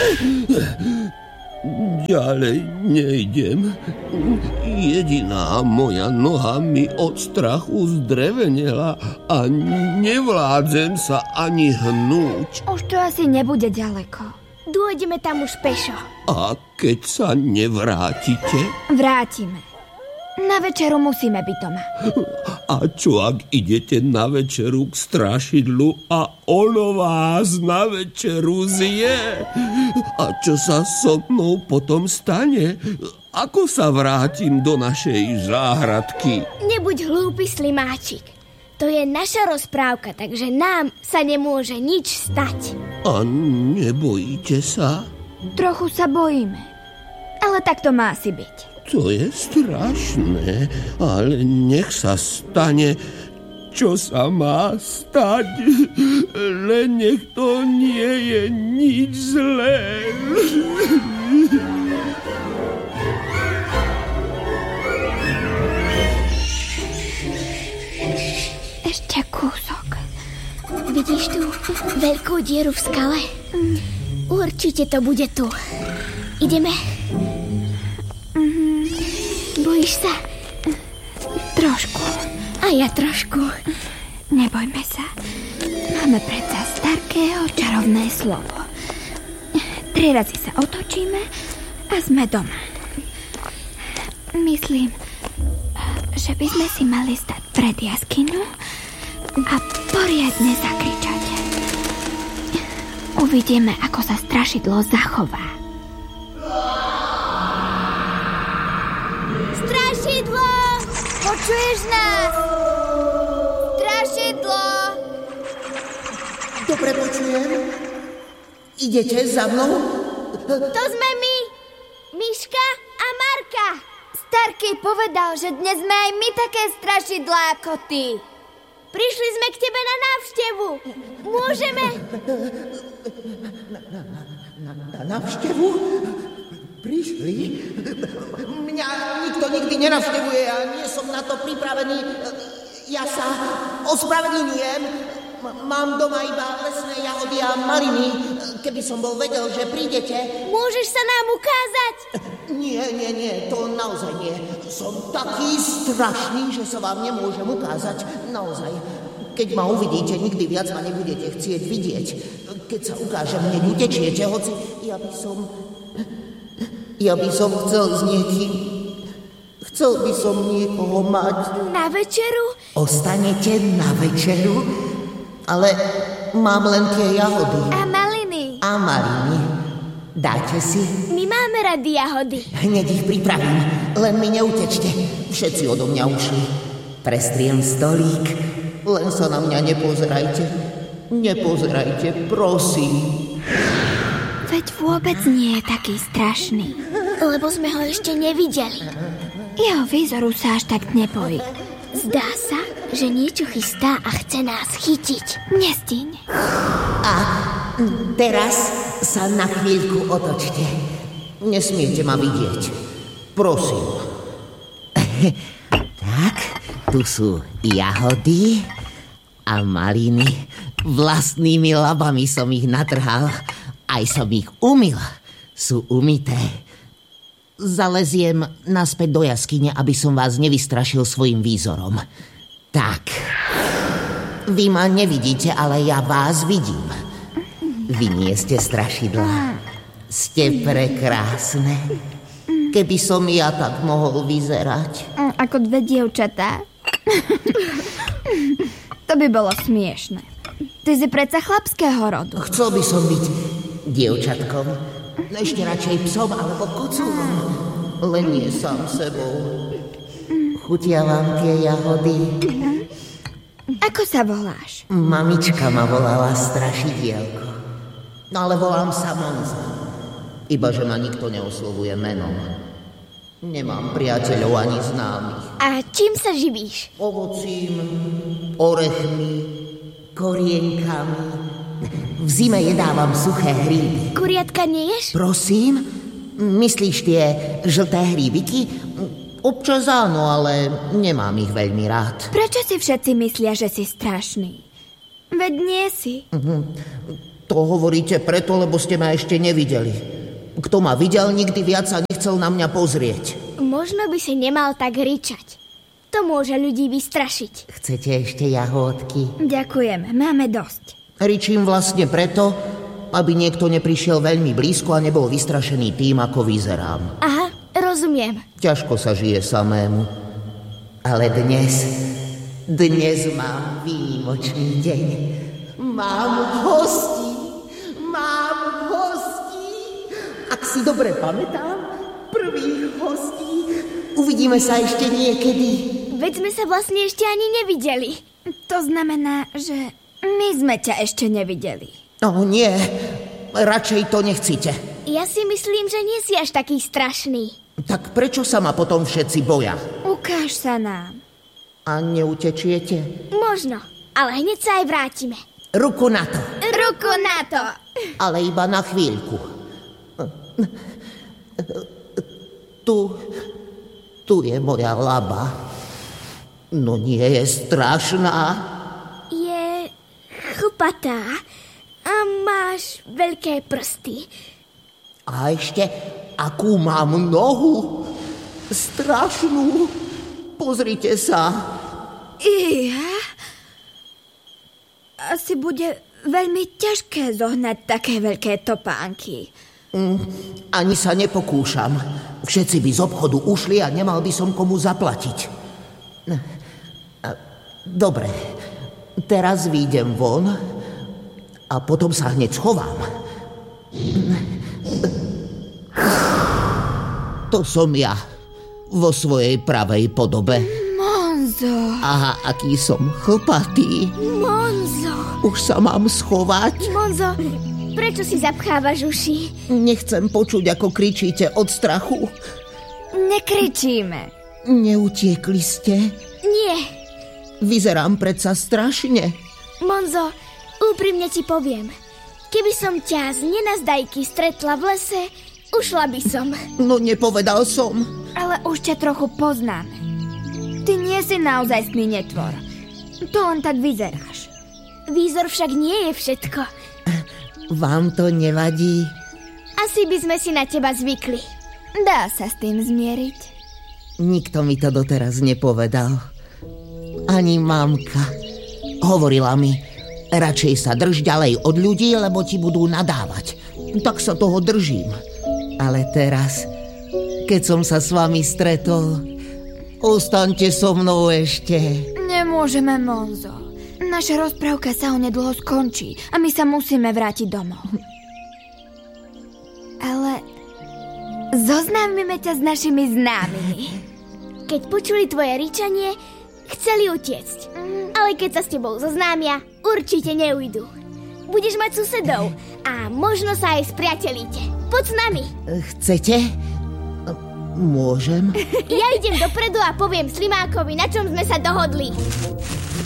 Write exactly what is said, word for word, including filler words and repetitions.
Ďalej nejdem. Jediná moja noha mi od strachu zdrevenela a nevládzem sa ani hnúť. Už to asi nebude ďaleko. Dôjdeme tam už pešo. A keď sa nevrátite? Vrátime. Na večeru musíme byť doma. A čo ak idete na večeru k strašidlu a ono vás na večeru zje? A čo sa so mnou potom stane? Ako sa vrátim do našej záhradky? Nebuď hlúpy, slimáčik. To je naša rozprávka, takže nám sa nemôže nič stať. A nebojíte sa? Trochu sa bojíme. Ale tak to má si byť. To je strašné, ale nech sa stane, čo sa má stať. Len nech to nie je nič zlé. Ešte kúsok. Vidíš tú veľkú dieru v skale? Určite to bude tu. Ideme. Bojíš sa? Trošku. A ja trošku. Nebojme sa. Máme predsa Starkého čarovné slovo. Tri razy sa otočíme a sme doma. Myslím, že by sme si mali stať pred jaskyňu a poriadne zakričať. Uvidíme, ako sa strašidlo zachová. Strašidlo! Počuješ nás? Strašidlo! Dobre počujem. Idete za mnou? To sme my, Miška a Marka. Starký povedal, že dnes sme aj my také strašidlá ako ty. Prišli sme k tebe na návštevu. Môžeme? Na, na, na, na návštevu? Prišli? Mňa nikto nikdy nenavštevuje a nie som na to pripravený. Ja sa ospravedlňujem. Mám doma iba lesné jahody a maliny. Keby som bol vedel, že prídete... Môžeš sa nám ukázať? Nie, nie, nie, to naozaj nie. Som taký strašný, že sa vám nemôžem ukázať. Naozaj. Keď ma uvidíte, nikdy viac ma nebudete chcieť vidieť. Keď sa ukážem, hneď utečiete, hoci ja by som... Ja by som chcel s niekým... Chcel by som niekoho mať... Na večeru? Ostanete na večeru? Ale mám len tie jahody. A maliny. A maliny. Dáte si? My máme rady jahody. Hneď ich pripravím. Len mi neutečte. Všetci odo mňa ušli. Prestriem stolík. Len sa na mňa nepozerajte. Nepozerajte, prosím. Veď vôbec nie je taký strašný. Lebo sme ho ešte nevideli. Jeho výzoru sa až tak nebojí. Zdá sa, že niečo chystá a chce nás chytiť. Nestíň. A teraz sa na chvíľku otočte. Nesmiete ma vidieť. Prosím. Tak, tu sú jahody a maliny. Vlastnými labami som ich natrhal. Aj som ich umyl. Sú umyté. Zaleziem naspäť do jaskyne, aby som vás nevystrašil svojim výzorom. Tak. Vy ma nevidíte, ale ja vás vidím. Vy nie ste strašidlá. Ste prekrásne. Keby som ja tak mohol vyzerať. Ako dve dievčatá. To by bolo smiešne. Ty si predsa chlapského rodu. Chcel by som byť dievčatkom. Ešte radšej psom alebo kocúrom. Len nie sám sebou. Chutia vám tie jahody? Ako sa voláš? Mamička ma volala Strašidielko. No ale volám sa Monza. Iba, že ma nikto neoslovuje menom. Nemám priateľov ani známych. A čím sa živíš? Ovocím, orechmi, korienkami. V zime jedávam suché hríby. Kuriatka neješ? Prosím? Myslíš tie žlté hríbiky? Občas áno, ale nemám ich veľmi rád. Prečo si všetci myslia, že si strašný? Veď nie si. To hovoríte preto, lebo ste ma ešte nevideli. Kto ma videl, nikdy viac sa nechcel na mňa pozrieť. Možno by si nemal tak ričať. To môže ľudí vystrašiť. Chcete ešte jahodky? Ďakujem, máme dosť. Ričím vlastne preto, aby niekto neprišiel veľmi blízko a nebol vystrašený tým, ako vyzerám. Aha, rozumiem. Ťažko sa žije samému. Ale dnes, dnes mám výnimočný deň. Mám hostí, mám hostí. Ak si dobre pamätám, prvých hostí. Uvidíme sa ešte niekedy. Veď sme sa vlastne ešte ani nevideli. To znamená, že my sme ťa ešte nevideli. No nie, radšej to nechcite. Ja si myslím, že nie si až taký strašný. Tak prečo sa ma potom všetci boja? Ukáž sa nám. A neutečiete? Možno, ale hneď sa aj vrátime. Ruku na to. Ruku na to. Ale iba na chvíľku. Tu, tu je moja laba. No nie je strašná. Je chlpatá a máš veľké prsty. A ešte, akú mám nohu. Strašnú. Pozrite sa. Iha. Asi bude veľmi ťažké zohnať také veľké topánky. Mm, ani sa nepokúšam. Všetci by z obchodu ušli a nemal by som komu zaplatiť. Dobre, teraz výjdem von a potom sa hneď schovám. To som ja vo svojej pravej podobe. Monzo. Aha, aký som chlpatý. Monzo. Už sa mám schovať? Monzo, prečo si zapchávaš uši? Nechcem počuť, ako kričíte od strachu. Nekričíme. Neutiekli ste? Nie. Vyzerám predsa strašne. Monzo, úprimne ti poviem. Keby som ťa z nenazdajky stretla v lese, ušla by som. No nepovedal som. Ale už ťa trochu poznáme. Ty nie si naozajstný netvor. To len tak vyzeráš. Výzor však nie je všetko. Vám to nevadí? Asi by sme si na teba zvykli. Dá sa s tým zmieriť. Nikto mi to doteraz nepovedal. Ani mamka. Hovorila mi, radšej sa drž ďalej od ľudí, lebo ti budú nadávať. Tak sa toho držím. Ale teraz, keď som sa s vami stretol, ostaňte so mnou ešte. Nemôžeme, Monzo. Naša rozprávka sa onedlho skončí a my sa musíme vrátiť domov. Ale zoznámime ťa s našimi známymi. Keď počuli tvoje ričanie, chceli utiecť. Ale keď sa s tebou zoznámia, určite neujdu. Budeš mať susedov a možno sa aj spriatelíte. Poď s nami. Chcete? Môžem? Ja idem dopredu a poviem Slimákovi, na čom sme sa dohodli.